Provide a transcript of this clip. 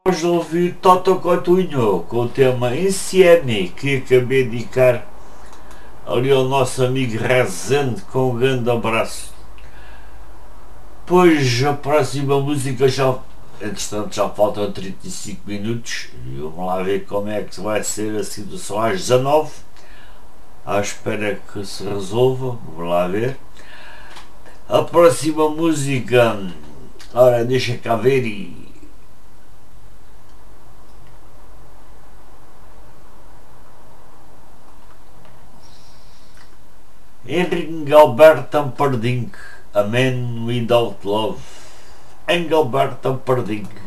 Vamos ouvir Toto Cotugno com o tema Insieme, que acabei de dedicar ali ao nosso amigo Rezende, com um grande abraço. Pois a próxima música já, entretanto, já faltam 35 minutos e vamos lá ver como é que vai ser a situação às 19, à espera que se resolva. Vamos lá ver a próxima música. Ora, deixa cá ver. Engelbert Humperdinck, A Man Without Love. Engelbert Humperdinck.